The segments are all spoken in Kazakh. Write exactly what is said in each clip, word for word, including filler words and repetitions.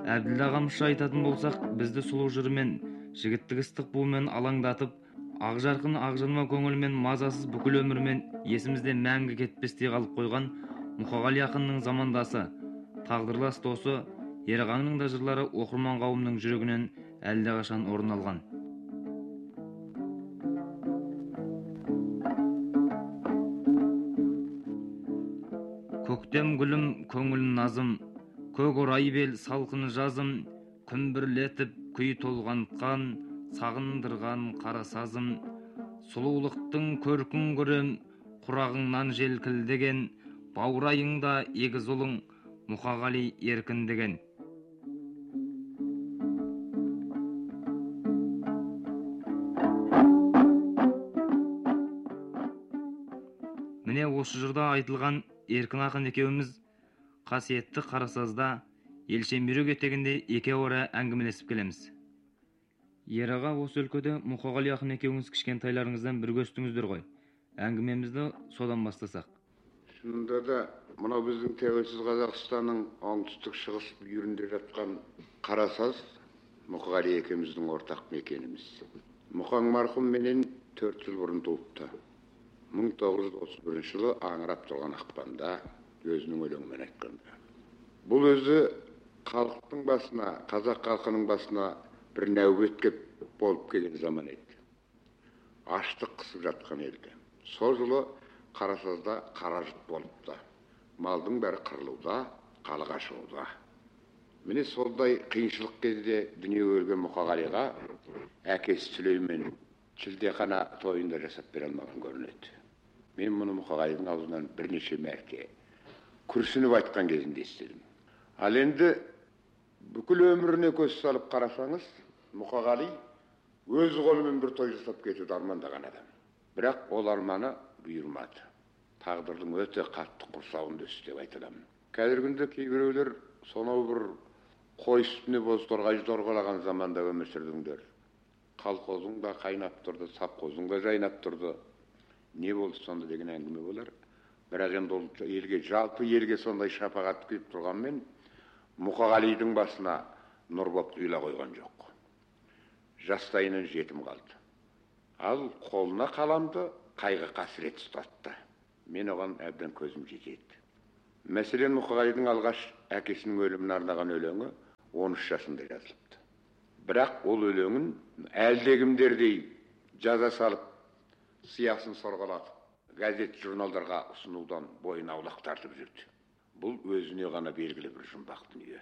Әбділда ағамызша айтатын болсақ, бізді сұлу жырымен, жігіттік ыстық буымен алаңдатып, ақ жарқын ақжарма көңілмен мазасыз бүкіл өмірмен есімізде мәңгі кетпестей қалып қойған Мұқағали ақынның замандасы, тағдырлас досы, Ерғаңның да жырлары оқырман қауымның жүрегінен әлдеқашан орын алған. Көктем гүлім, көңіл назым, көк орай бел салқын жазым, күмбірлетіп күй толғантқан, сағындырған қара сазым, сұлулықтың көркін көрем, құрағыңнан желкілдеген, баурайыңда егіз ұлың, Мұқағали еркіндеген. Міне осы жырда айтылған Еркін ақын екеуміз қасиетті Қарасазда Елшембүйрек етегінде екеуара әңгімелесіп келеміз. Ераға осы өлкөде Мұқағали ақын екеуіңіз кішкентайларыңыздан бір көстіңіздер ғой. Әңгімемізді содан бастасақ. Шынында да мынау біздің тәуелсіз Қазақстанның оңтүстік шығыс бүйірінде жатқан Қарасаз Мұқағали екеуміздің ортақ мекеніміз. Мұқаң марқұм менен төрт жыл бұрын туыпты. мың тоғыз жүз отыз бірінші жылы аңырап тұрған ақпанда өзінің өлеңімен айтқанда. Бұл өзі халықтың басына, қазақ халқының басына бір нәубет кеп болып келген заман еді. Аштық қысып жатқан елді. Сол жылы Қарасазда қаражыт болыпты. Малдың бәрі қырылуда, қалыға шығуда. Міне солдай қиыншылық кезде дүние көрген Мұқағалиға әкесі Сүлеймен шілдехана тойында жасап бере алмаған көрінеді. Мен мұны Мұқағалидың аузынан бірнеше мәрте күрсініп айтқан кезінде естідім. Ал енді бүкіл өміріне көз салып қарасаңыз, Мұқағали өз қолымен бір той жасап кетуді армандаған адам. Бірақ ол арманы бұйырмады. Тағдырдың өте қатты құрсауында өсті деп айтыламын. Қазіргі күнде кейбіреулер сонау бір қой үстіне боз торғай жорғалаған заманда өмір сүрдіңдер. Қалқозың да қайнап тұрды, сапқозың да жайнап тұрды. Не болды сонда деген әңгіме болар. Бірақ енді ол елге, жалпы елге сондай шапағат құйып тұрғанмен, Мұқағалидың басына нұр боп құйыла қойған жоқ. Жастайынан жетім қалды. Ал қолына қаламды қайғы қасірет ұстатты. Мен оған әбден көзім жетеді. Мәселен, Мұқағалидың алғаш әкесінің өліміне арнаған өлеңі он үш жасында жазылыпты. Бірақ ол өлеңін әлдегімдердей жаза салып, сиясын сорғалатып, газет журналдарға ұсынудан бойын аулақ тартып жүрді. Бұл өзіне ғана белгілі бір жұмбақ дүние.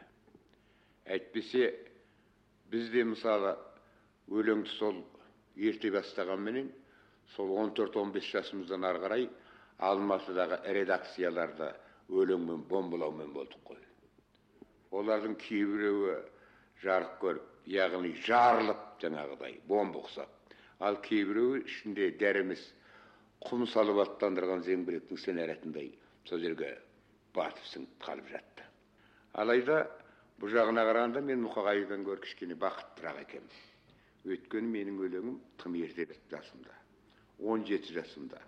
Әйтпесе, бізде мысалы өлеңді сол ерте бастағанменен, сол он төрт он бес жасымыздан ары қарай Алматыдағы редакцияларда өлеңмен, бомбалаумен болдық қой. Олардың кейбіреуі жарық көріп, яғни жарылып жаңағыдай бомба ұқсап. Ал кейбіреуі ішінде дәрімес құм салып аттандырған зеңбіректің снарядындай сол жерге батып сіңіп қалып жатты. Алайда бұл жағына қарағанда мен Мұқағалидан гөрі кішкене бақыттырақ екенмін. Өйткені менің өлеңім тым ерте жасымда, он жеті жасымда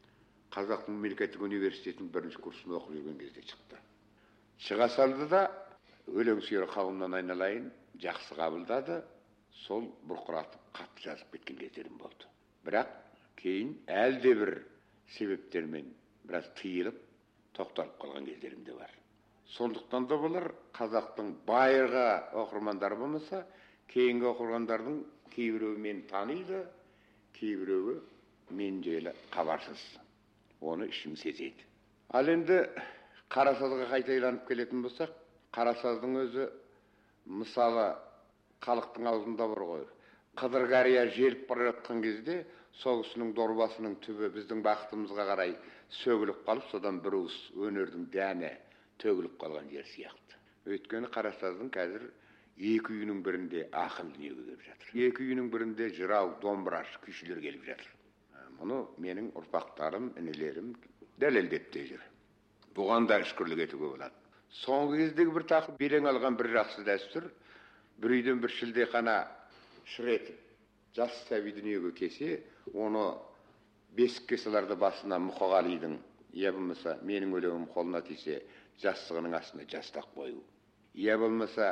Қазақ мемлекеттік университетінің бірінші курсын оқып жүрген кезде шықты. Шыға салды да өлең сүйер қауымнан айналайын жақсы қабылдады. Сол бұрқыратып қатты жазып кеткен кездерім болды. Бірақ кейін әлде бір себептермен біраз тыйылып, тоқталып қалған кездерім де бар. Сондықтан да болар қазақтың байырғы оқырмандары болмаса, кейінгі оқырмандардың кейбіреуі мені таниды, кейбіреуі мен жайлы хабарсыз. Оны ішім сезеді. Ал енді Қарасазға қайтаайланып келетін болсақ, Қарасаздың өзі мысалы халықтың аузында бар ғой. Қыдыр қария желіп бара жатқан кезде, сол кісінің дорбасының түбі біздің бақытымызға қарай сөгіліп қалып, содан бір уыс өнердің дәні төгіліп қалған жер сияқты. Өйткені Қарасаздың қазір екі үйінің бірінде ақын дүниеге келіп жатыр. Екі үйінің бірінде жырау, домбыраш, күйшілер келіп жатыр. Мұны менің ұрпақтарым, інілерім дәлелдеп те жүр. Бұған да шүкірлік етуге болады. Соңғы кездегі бір тақыр белең алған бір жақсы дәстүр, бір үйден бір шілдехана шыр етіп, жас сәби дүниеге келсе, оны бесікке саларда басына Мұқағалидың, я болмаса менің өлеңім қолына тисе, жастығының астына жастық қою. Я болмаса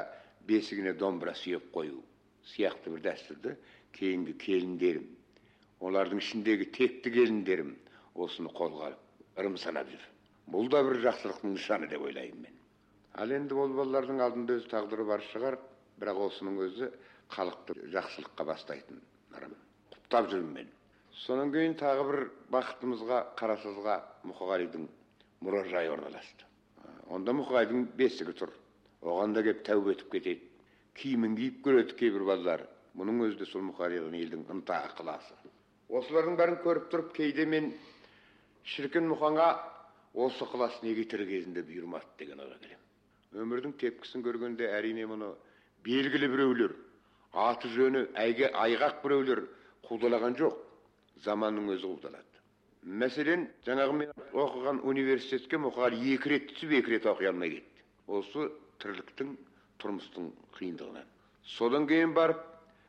бесігіне домбыра сүйеп қою сияқты бір дәстүрді кейінгі келіндерім, олардың ішіндегі текті келіндерім осыны қолға алып ырым санап жүр. Бұл да бір жақсылықтың нышаны деп ойлаймын мен. Ал енді ол балалардың алдында өз тағдыры бар шығар, бірақ осының өзі халықты жақсылыққа бастайтын ырым. Құптап жүрмін мен. Сонан кейін тағы бір бақытымызға, Қарасазға Мұқағалидың мұражайы орналасты. Онда Мұқағалидың бесігі тұр. Оған да кеп тәубе етіп кетеді. Киімін киіп көреді кейбір балалар. Мұның өзі де сол Мұқағалидың елдің ынта ықыласы. Осылардың бәрін көріп тұрып, кейде мен шіркін Мұқанға осы ықылас неге тірі кезінде бұйырмады деген ойға келем. Өмірдің тепкісін көргенде әрине мұны белгілі біреулер, аты жөні айғақ біреулер қудалаған жоқ. Заманның өзі қудалады. Мәселен, жаңағы мен оқыған университетке Мұқағали екі рет түсіп, екі рет оқи алмай кетті. Осы тірліктің, тұрмыстың қиындығынан. Содан кейін барып,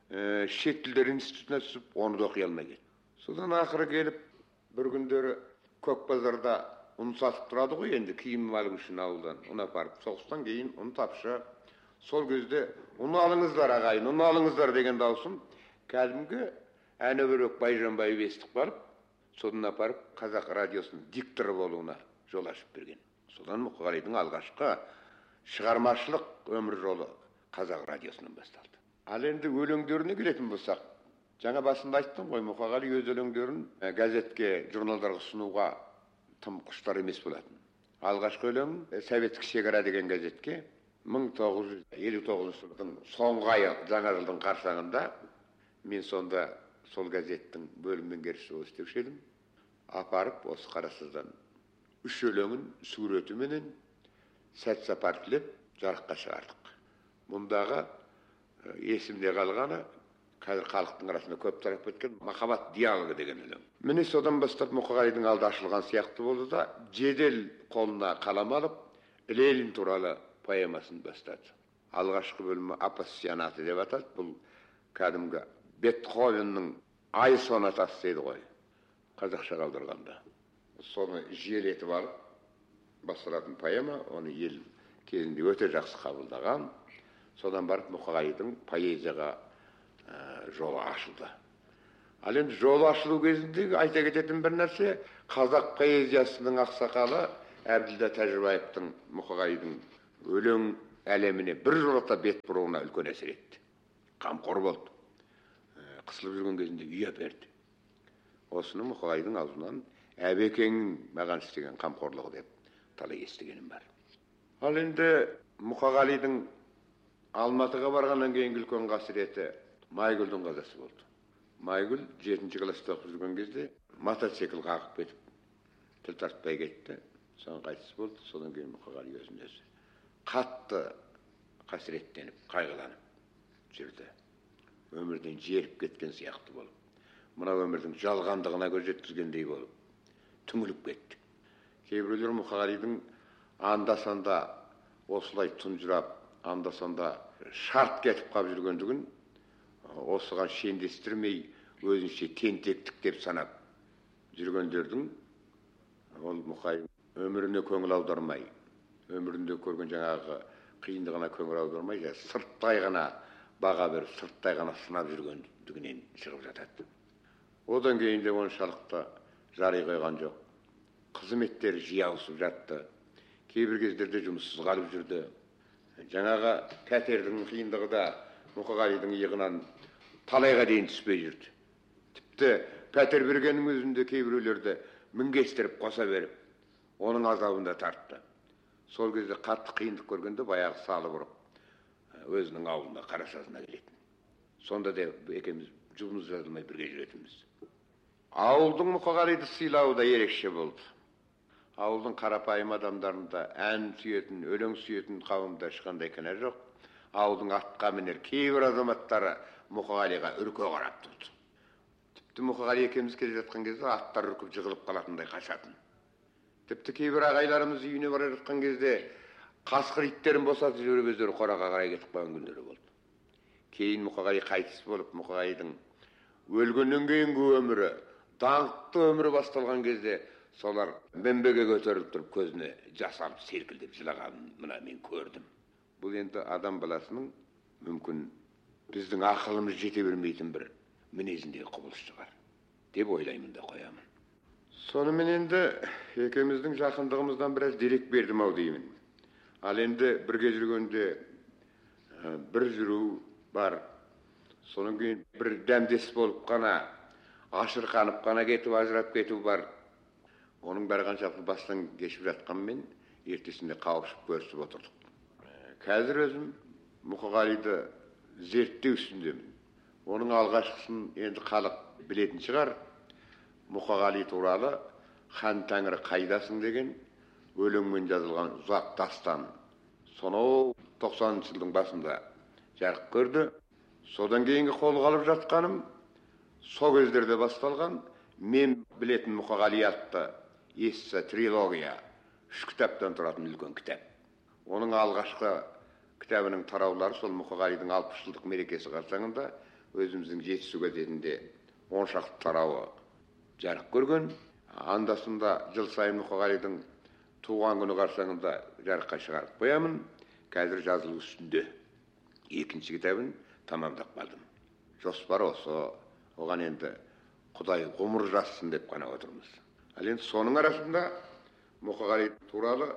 шет тілдер институтына түсіп, оны да оқи алмай кетті. Содан ақыры келіп, бір күндері Көкбазарда ұн сатып тұрады ғой, енді киім алу үшін ауылдан. Ұн апарып, соғыстан кейін ұн тапшы. Сол кезде ұн алыңыздар ағайын, ұн алыңыздар деген даусын кәдімгі Әнібек Байжанбаев естіп барып, содан апарып қазақ радиосының дикторы болуына жол ашып берген. Содан Мұқағалидың алғашқы шығармашылық өмір жолы қазақ радиосынан басталды. Ал енді өлеңдеріне келетін болсақ, жаңа басында айттым ғой, Мұқағали өз өлеңдерін газетке, журналдарға ұсынуға тым құштар емес болатын. Алғашқы өлеңін Советтік шекара деген газетке мың тоғыз жүз елу тоғызыншы жылдың соңғы айы жаңа жылдың қарсаңында мен сонда сол газеттің бөлім меңгерушісі болып істеуші едім. Апарып осы Қарасаздан үш өлеңін суретіменен сәт сапар тілеп жарыққа шығардық. Мұндағы есімде қалғаны қазір халықтың арасында көп тарап кеткен махаббат диалогы деген өлең. Міне содан бастап Мұқағалидың алды ашылған сияқты болды да жедел қолына қалам алып Ленин туралы поэмасын бастады. Алғашқы бөлімі апассионаты деп атады. Бұл кәдімгі Бетховеннің ай сонатасы дейді ғой, қазақша қалдырғанда. Соны жиелетіп алып басталатын поэма, оны ел кезінде өте жақсы қабылдаған. Содан барып Мұқағалидың поэзияға жолы ашылды. Ал енді жолы ашылу кезіндегі айта кететін бір нәрсе, қазақ поэзиясының ақсақалы Әбділда Тәжібаевтың Мұқағалидың өлең әлеміне бір жолата бет бұруына үлкен әсер етті. Қамқор болды. Қысылып жүрген кезінде үй әперді. Осыны Мұқағалидың аузынан әбекең маған істеген қамқорлығы деп талай естігенім бар. Ал енді Мұқағалидың Алматыға барғаннан кейінгі үлкен қасіреті Майгүлдің қазасы болды. Майгүл жетінші класста оқып жүрген кезде мотоцикл қағып кетіп, тіл тартпай кетті. Соң қайтыс болды. Содан кейін Мұқағали өзін өзі қатты қасіреттеніп, қайғыланып жүрді. Өмірден жеріп кеткен сияқты болып, мына өмірдің жалғандығына көз жеткізгендей болып, түңіліп кетті. Кейбіреулер Мұқағалидың анда-санда осылай тұнжырап, анда-санда шарт кетіп қалып жүргендігін осыған шендестірмей, өзінше тентектік деп санап жүргендердің ол Мұқағали өміріне көңіл аудармай, өмірінде көрген жаңағы қиындығына көңіл аудармай, сырттай ғана баға беріп, сырттай ғана сынап жүргендігінен шығып жатады. Одан кейін де оншалықты жары қойған жоқ. Қызметтер жиі ауысып жатты. Кейбір кездерде жұмыссыз қалып жүрді. Жаңағы пәтердің қиындығы да Мұқағалидың иығынан талайға дейін түспей жүрді. Тіпті пәтер бергеннің өзінде кейбіреулерді мінгестіріп қоса беріп, оның азабында тартты. Сол кезде қатты қиындық көргенде баяғы салы бұрып өзінің ауылына, Қарасазына келетін. Сонда да екеуміз жұмыс жазылмай бірге жүретінбіз. Ауылдың Мұқағалиды сыйлауы да ерекше болды. Ауылдың қарапайым адамдарында ән сүйетін, өлең сүйетін қауымда ешқандай кінә жоқ. Ауылдың атқа мінер кейбір азаматтары Мұқағалиға үрке қарап тұрды. Тіпті Мұқағали екеуміз келе жатқан кезде аттар үркіп жығылып қалатындай қашатын. Тіпті кейбір ағайларымыз үйіне бара жатқан кезде қасқыр иттерін босатып жіберіп өздері қораға қарай кетіп қалған күндері болды. Кейін Мұқағали қайтыс болып, Мұқағалидың өлгеннен кейінгі өмірі, даңқты өмірі басталған кезде солар мінбеге көтеріліп тұрып көзіне жас алып серкілдеп жылағанын мына мен көрдім. Бұл енді адам баласының мүмкін біздің ақылымыз жете бермейтін бір мінезіндегі құбылыс шығар деп ойлаймын да қоямын. Сонымен енді екеуміздің жақындығымыздан біраз дерек бердім ау деймін. Ал енді бірге жүргенде бір жүру бар. Соның кейін бір дәмдес болып қана, ашырқанып қана кетіп, ажырап кету бар. Оның бәрі қаншалықты бастан кешіп жатқанмен, ертесінде қауышып көрісіп отырдық. Қазір өзім Мұқағалиды зерттеу үстіндемін. Оның алғашқысын енді халық білетін шығар. Мұқағали туралы «Хан Тәңірі қайдасың» деген өлеңмен жазылған ұзақ дастан. Сонау тоқсаныншы жылдың басында жарық көрді. Содан кейінгі қолға алып жатқаным сол кездерде басталған мен білетін Мұқағали атты есса трилогия, үш кітаптан тұратын үлкен кітап. Оның алғашқы кітабының тараулары сол Мұқағалидың алпыс жылдық мерекесі қарсаңында өзіміздің Жетісу газетінде он шақты тарауы жарық көрген. Андасында жыл сайын Мұқағалидың туған күні қарсаңында жарыққа шығарып қоямын. Қазір жазылу үстінде. Екінші кітабын тамамдап қалдым. Жоспар осы. Оған енді Құдай ғұмыр жазсын деп қана отырмыз. Ал енді соның арасында Мұқағали туралы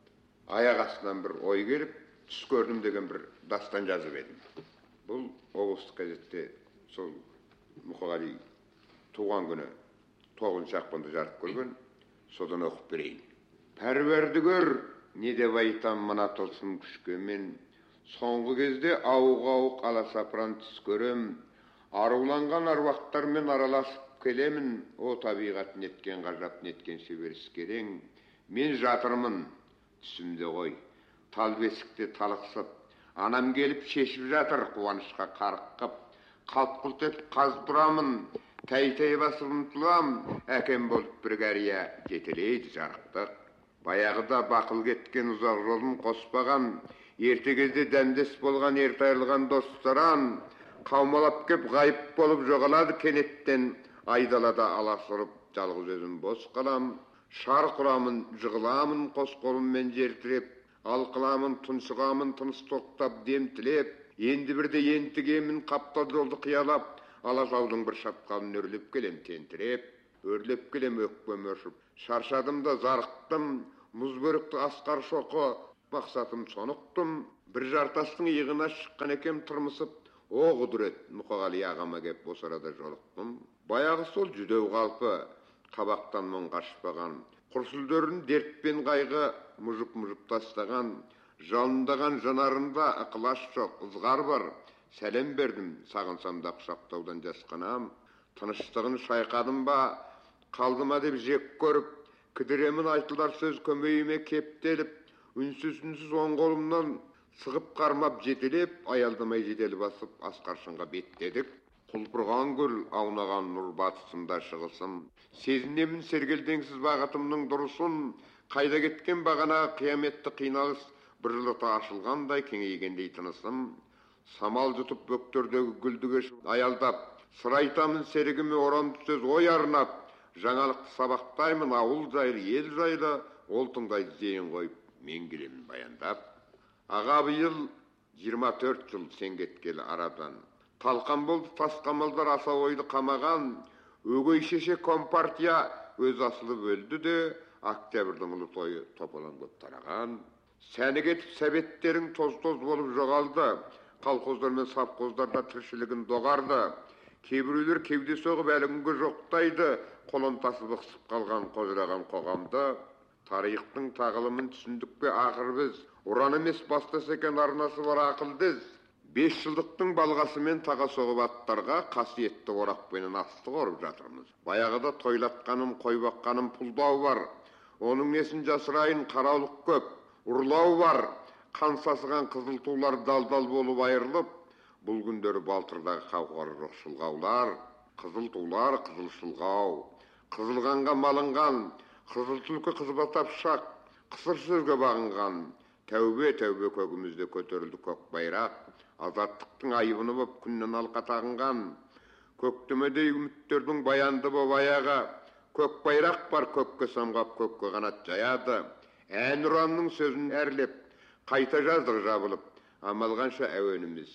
аяқ астынан бір ой келіп, түс көрдім деген бір дастан жазып едім. Бұл облыстық газетте сол Мұқағали туған күні тоғызыншы ақпанда жарық көрген. Содан оқып берейін. Пәрвердігер, не деп айтам мына тылсым күшке мен, соңғы кезде ауық-ауық аласапыран түс көрем, аруланған аруақтармен араласып келемін, о табиғат неткен ғажап, неткен шеберіс керең. Мен жатырмын түсімде ғой, тал бесікте талықсып, анам келіп шешіп жатыр қуанышқа қарыққып, қалт-құлт етіп қазып тұрамын, тәй-тәй басып ұмтылам, әкем болып бір кәрия жетелейді жарықтық. Баяғыда бақыл кеткен ұзақ жолын қоспаған, ерте кезде дәмдес болған ерте айырылған достаран, қаумалап кеп ғайып болып жоғалады кенеттен, айдалада аласұрып жалғыз өзім бос қалам. Шар құрамын, жығыламын қос қолыммен жертіреп, алқыламын, тұншығамын, тыныс тоқтап дем тілеп, енді бірде ентігемін қаптал жолды қиялап, алатаудың бір шатқалын өрлеп келем тентіреп, өрлеп келем өкпем өшіп, шаршадым да зарықтым, мұз бөрікті асқар шоқы, мақсатым сонықтым, бір жартастың иығына шыққан екем тырмысып, о құдірет, Мұқағали ағама кеп осы арада жолықтым. Баяғы сол жүдеу қалпы, қабақтан мұң қашпаған, құрсылдөрін дертпен қайғы мұжып-мұжып тастаған, жалындаған жанарында ықылас жоқ, ызғар бар. Сәлем бердім, сағынсам да құшақтаудан жасқанам. Тыныштығын шайқадым ба, қалдыма деп жек көріп, кідіремін айтылар сөз көмейіме кептеліп, үнсіз-үнсіз оң қолымнан сығып қармап жетелеп, аялдамай жедел басып асқаршынға беттедік. Құлпырған гүл аунаған нұр батысымда шығысым, сезінемін сергелдеңсіз бағытымның дұрысын, қайда кеткен бағана қияметті қиналыс, бір жылыта ашылғандай кеңейгендей тынысым. Самал жұтып бөктердегі гүлдіге аялдап, сыр айтамын серігіме орамды сөз ой арнап, жаңалықты сабақтаймын ауыл жайлы, ел жайлы, ол тыңдайды зейін қойып, мен келемін баяндап. Аға биыл жиырма төрт жыл сен кеткелі арадан, талқан болды тасқамалдар аса ойды қамаған, өгей шеше компартия өз асылып өлді де, октябрьдің ұлы тойы топалан көп тараған. Сәні кетіп сәбеттерің тоз-тоз болып жоғалды, қалқоздар мен сапқоздарда тіршілігін доғарды. Кейбіреулер кеуде соғып әлі күнге жоқтайды, қолын тасып ықсып қалған қожыраған қоғамды. Тарихтың тағылымын түсіндік пе ақыр біз, ұран емес бастаса екен арнасы бар ақылдыз. Бес жылдықтың балғасымен таға соғып аттарға қасиетті орақпенен астық орып жатырмыз. Баяғыда тойлатқаным, қойбаққаным пұлдау бар. Оның несін жасырайын қараулық көп, ұрлау бар. Қан сасыған қызыл тулар дал-дал болып айырылып, бұл күндері балтырдағы қауқары жоқ шылғаулар. Қызыл тулар, қызыл шылғау, қызылғанға малынған, қызыл түлкі қызбатап шақ, қысыр сөзге бағынған. Тәубе, тәубе көгімізде көтерілді көк байрақ, азаттықтың айыбыны боп күннен алқа тағынған. Көктемедей үміттердің баянды боп аяға, көк байрақ бар көкке самғап көкке қанат жаяды. Әнұранның сөзін әрлеп, қайта жаздық жабылып, амалғанша әуеніміз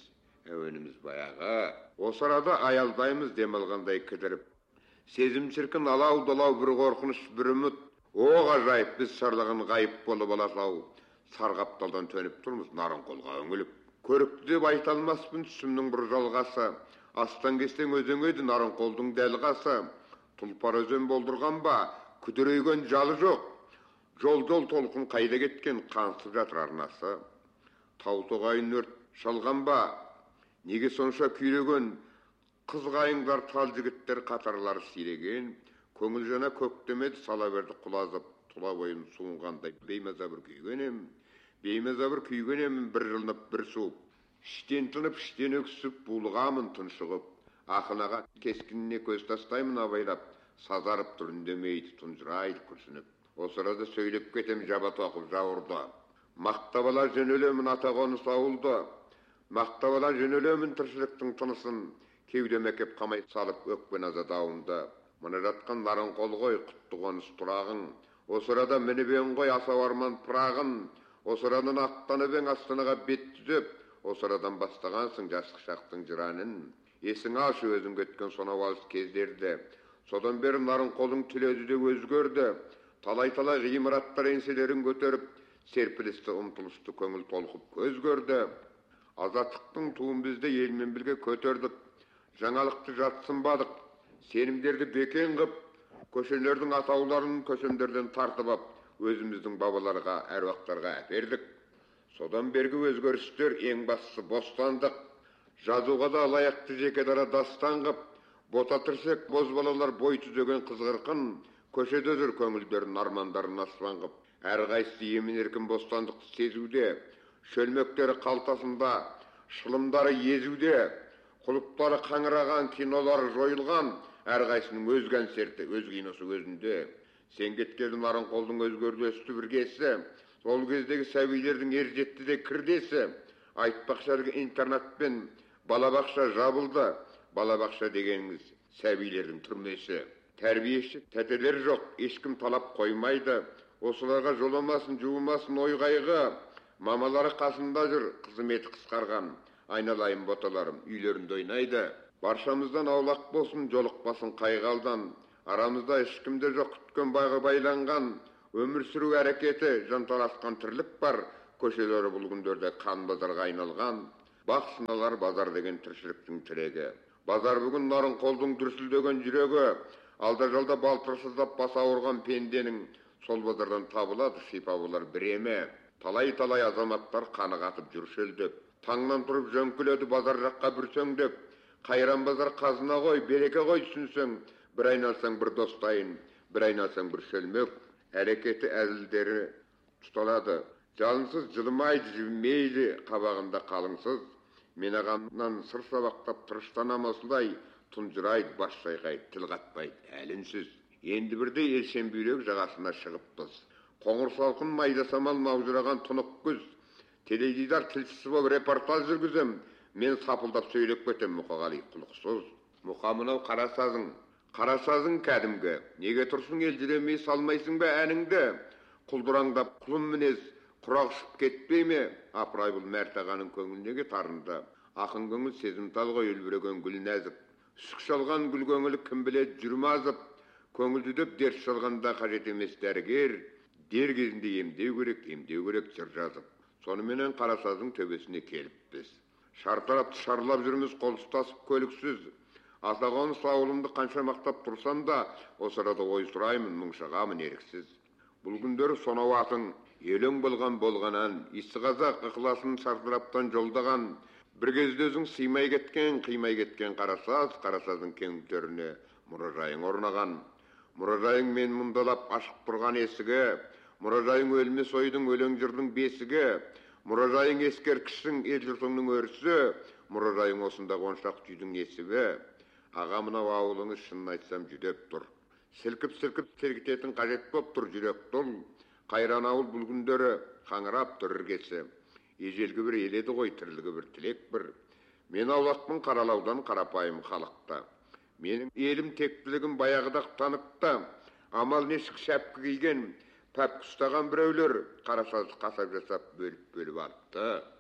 әуеніміз баяғы. Осы арада аялдаймыз демалғандай кідіріп. Сезім шіркін алау-далау бір қорқыныш, бір үміт. О ғажайып, біз шарлаған ғайып болып аласау. Сарғапталдан төніп тұрмыз Нарынқолға үңіліп. Көрікті деп айта алмаспын түсімнің бір жалғасы. Астан кестен өзен еді Нарынқолдың дәл қасы. Тұлпар өзен болдырған ба, күдірейген жалы жоқ. Жол-жол толқын қайда кеткен, қансып жатыр арнасы. Тау-тоғайын өрт шалған ба, неге сонша күйреген, қыз қайыңдар тал жігіттер қатарлары сиреген, көңіл жана көктемеді сала берді құлазып, тұла бойым суынғандай беймаза бір күйгенем, беймаза бір күйгенем, бір жылынып, бір суып. Іштен тынып, іштен өксіп, булығамын тұншығып, ақынаға кескініне көз тастаймын абайлап, сазарып тұр үндемейді, тұнжырайды күрсініп. Осы арада сөйлеп кетем жаба тоқып жауырды. Мақтап ала жөнелемін атағоныс ауылды. Мақтап ала жөнелемін тіршіліктің тынысын. Кеудеме кеп қамай салып өкпен аза дауымды. Мына жатқан Нарынқол ғой құтты қоныс тұрағың. Осы арада мініп ең ғой асау арман пырағын. Осы арадан аттанып ең астанаға бет түзеп. Осы арадан бастағансың жастық шақтың жыранын. Есің алшы өзің кеткен сонау алыс кездерді. Содан бері Нарынқолдың түледі де өзгерді. Талай-талай ғимараттар еңселерін көтеріп, серпілісті ұмтылысты көңіл толқып көз көрді. Азаттықтың туын бізді елмен бірге көтердік. Жаңалықты жатсынбадық. Сенімдерді бекен қып, көшелердің атауларын көсемдерден тартып ап, өзіміздің бабаларға, әруақтарға әпердік. Содан бергі өзгерістер ең бастысы бостандық. Жазуға да лайықты жеке дара дастан қып, бота тірсек бозбалалар бой түзеген қызғырқын, көшеде жүр көңілдерін армандарын аспан қып. Әрқайсысы емін еркін бостандықты сезуде, шөлмектері қалтасында, шылымдары езуде, құлыптары қаңыраған, кинолары жойылған, әрқайсының өз концерті, өз киносы өзінде. Сен кеткелі Нарынқолдың өзгерді өсті біргесі, сол кездегі сәбилердің ержетті де кірдесі. Айтпақшы әлгі интернатпен балабақша жабылды. Балабақша дегеніңіз сәбилердің түрмесі. Тәрбиеші тәтелер жоқ, ешкім талап қоймайды. Осыларға жоламасын, жуылмасын ой қайғы. Мамалары қасында жүр, қызметі қысқарған. Айналайын боталарым, үйлерінде ойнайды. Баршамыздан аулақ болсын, жолықпасын қайғалдан. Арамызда ешкімде жоқ, күткен байға байланған. Өмір сүру әрекеті, жанталасқан тірлік бар. Көшелері бұл күндерде қан базарға айналған. Бақ сыналар базар деген тіршіліктің тірегі. Базар бүгін Нарынқолдың дүрсілдеген жүрегі. Алда жалда балтырсыздап баса ауырған пенденің сол базардан табылады шипа болар біреме. Талай-талай азаматтар қаны қатып жүр шөлдеп. Таңнан тұрып жөңкіледі базар жаққа бүрсеңдеп. Қайран базар қазына ғой, береке ғой түсінсең. Бір айналсаң бір достайын, бір айналсаң бір шөлмек. Әрекеті әзілдері тұталады. Жалынсыз жылымайды, жібімейді, қабағында қалыңсыз. Мен ағамнан сыр сабақтап тырыштанам осылай, тұнжырайды, бас шайқайды, тіл қатпайды, әлінсіз. Енді бірде елшен бүйрек жағасына шығыппыз. Қоңыр салқын майда самал маужыраған тұнық күз. Теледидар тілшісі болып репортаж жүргізем. Мен сапылдап сөйлеп кетем Мұқағали құлықсыз. Мұқа мынау қарасазың, қарасазың кәдімгі. Неге тұрсың елжіремей салмайсың ба әніңді? Құлдыраңдап құлын мінез, құрақ ұшып кетпей ме? Апырай бұл мәртағаның көңілінеге тарында. Ақын көңіл сезімтал ғой үлбіреген гүл нәзіп. Үсік шалған гүл көңілі кім біледі жүрмазып. Көңілді деп дерт шалғанда қажет емес дәрігер. Дер кезінде емдеу керек, емдеу керек жыр жазып. Соныменен қарасаздың төбесіне келіппіз. Шартарапты шарлап жүрміз қол ұстасып көліксіз. Атағоныс ауылымды қанша мақтап тұрсам да, осы арада ой сұраймын, мұңшағамын еріксіз. Бұл күндері сонау атың елің болған болғанан, исі қазақ ықыласын шартараптан жолдаған. Бір кезде өзің сыймай кеткен, қимай кеткен қарасаз, қарасаздың кеңдеріне мұражайың орнаған. Мұражайың мен мұндалап ашық тұрған есігі, мұражайың өлмес ойдың өлең жырдың бесігі, мұражайың ескерткішің ел жұртыңның өрісі, мұражайың осында қоншақ түйдің есігі. Аға мынау ауылыңыз шынын айтсам жүдеп тұр. Сілкіп-сілкіп сергітетін қажет боп тұр жүрек тұл. Қайран ауыл бұл күндері қаңырап тұр іргесі. Ежелгі бір еледі ғой, тірлігі бір тілек бір. Мен аулақпын қаралаудан қарапайым халықта. Менің елім тектілігім баяғыдақ танытты. Амал нешік шәпкі киген, пәпкі ұстаған біреулер қарасаз қасап жасап бөліп-бөліп алыпты.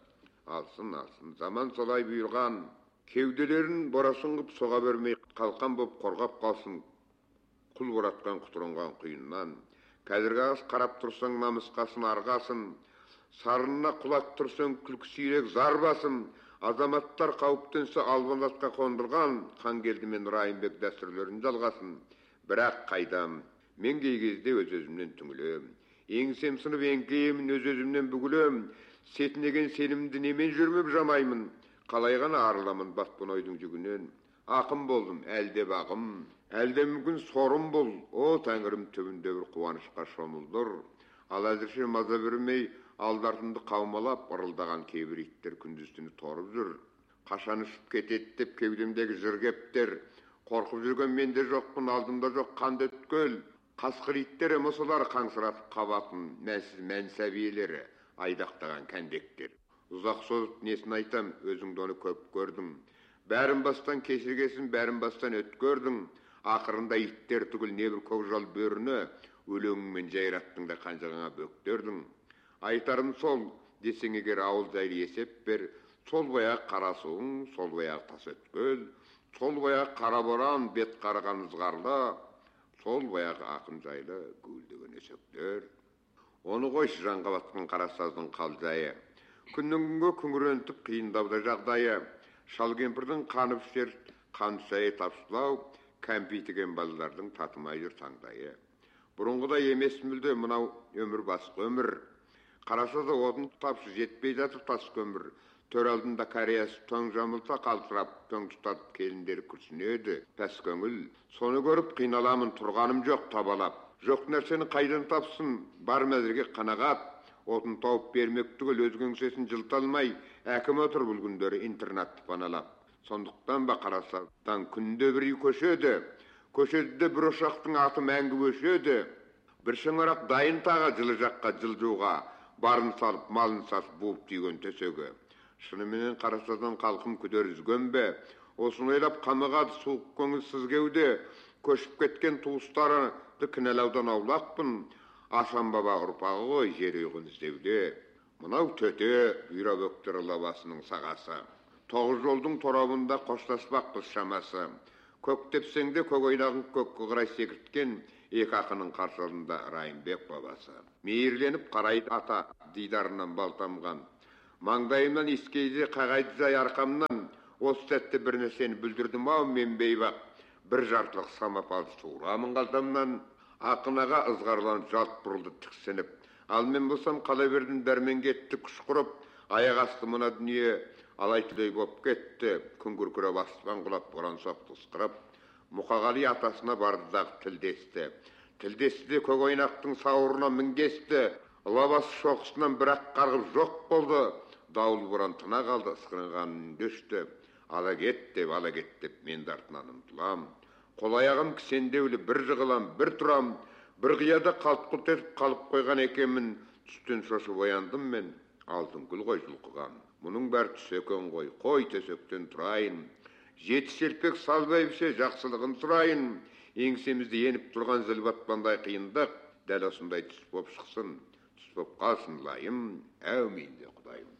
Алсын, алсын. Заман солай бұйырған. Кеуделерін борасын қып соға бермей қалқан боп қорғап қалсын. Құл боратқан құтырынған құйыннан. Қазіргі ағыз қарап тұрсаң намысқасын арғасын. Сарынына құлақ тұрсаң күлкі сирек зарбасын. Азаматтар қауіптенсе албандатқа қондырған. Қан келді мен Райымбек дәстүрлерін жалғасын. Бірақ қайдам, мен кей кезде өз-өзімнен түңілем. Еңсем сынып еңкейемін, өз-өзімнен бүгілем. Сетінеген сенімді немен жүрмеп жамаймын. Қалайғана арыламын батпын ойдың жүгінен. Ақым болдым, әлде бағым. Әлде мүмкін сорым бол. О, тәңірім түбінде бір қуанышқа шомылдыр. Ал әзірше маза бермей, алдартынды қаумалап, ырылдаған кейбір иттер күндіз-түні торып жүр. Қашан ұшып кетеді деп кеудемдегі жыргептер. Қорқып жүрген менде жоқпын, алдымда жоқ қанды өткел. Қасқыр иттері мұсылар қаңсыратып қабатын, мәнсіз мәнсәбиелері, айдақтаған кәндектер. Ұзақ созып несін айтам, өзіңді оны көп көрдің. Бәрін бастан кешіргесін, бәрін бастан өткөрдің. Ақырында иттер түгіл небір көкжал бөріні, өлеңіңмен жайраттың да қанжығыңа бөктердің. Айтарым сол, десең егер ауыл жайлы есеп бер, сол баяқ қара суың, сол баяқ тас өткел, сол баяқ қара боран, бет қарған ызғарлы, сол баяқ ақын жайлы гүлдеген есектер. Оны қойшы жанға батқан қарасаздың қалжайы. Күннің күнге күңірентіп қиындауда жағдайы. Шал кемпірдің қанып ішер, қан шайы тапшылау, кәмпитіген балалардың татымай жүр таңдайы. Бұрынғыдай емес мүлде мынау өмір басық өмір. Қарасазда отын тапшы жетпей жатып тас көмір. Төр алдында кореясы тоң жамылса қалтырап, тоң тұтатып келіндері күрсінеді. Пәс көңіл, соны көріп қиналамын, тұрғаным жоқ табалап. Жоқ нәрсені қайдан тапсын, бар мәзірге қанағат. Отын тауып бермек түгіл өзгеңсесін жылталмай, әкім отыр бұл күндері интернатты паналап. Сондықтан ба қарасадан күнде бір үй көшеді. Көшеді бір ошақтың аты мәңгі өшеді. Бір шыңырақ дайын таға жылы жаққа жылжуға, барын салып, малын сатып буып түйген төсегі. Шынымен қарасадан қалқым күдер үзген бе? Осыны ойлап қамығады суық көңіл сызгеуде. Көшіп кеткен туыстарды кінәлаудан аулақпын. Асан баба ұрпағы ғой жер үйғын іздеуде. Мынау төте бұйра бөктір лабасының сағасы. Тоғыз жолдың торабында қоштаспақ қыз шамасы. Көк тепсеңде көк ойнағын көкке қарай секірткен екі ақының қарсылында Райымбек бабасы. Мейірленіп қарайды ата дидарынан балтамған. Маңдайымнан искейде қағайды жай арқамнан. Осы сәтте бір нәрсені бүлдірдім ау мен бейбақ. Бір жартылық самап алды суырамын қалтамнан. Ақынаға ызғарланып жалт бұрылды тіксініп. Ал мен болсам қала бердім дәрмен кетті күш құрып. Аяқ асты мына дүние алай түлей боп кетті. Күн күркіреп аспан құлап боран соқты ысқырып. Мұқағали атасына барды дағы тілдесті. Тілдесті де көк ойнақтың сауырына мінгесті. Лабасы шоқысынан бір-ақ қарғып жоқ болды. Дауыл боран тына қалды, ысқырынғанын дөшті. Ала кет деп, ала кет деп мен де артынан ұмтылам. Қол аяғым кісендеулі бір жығылам, бір тұрам. Бір қияда қалт-құлт етіп қалып қойған екенмін. Түстен шошып ояндым мен, алтын гүл ғой жұлқыған. Мұның бәр түс екен ғой, қой төсектен тұрайын. Жеті шелпек салбайбыше жақсылығын сұрайын. Еңсемізді еніп тұрған зіл батпандай қиындық, дәл осындай түс боп шықсын, түс боп қалсын лайым, әумин де Құдайым.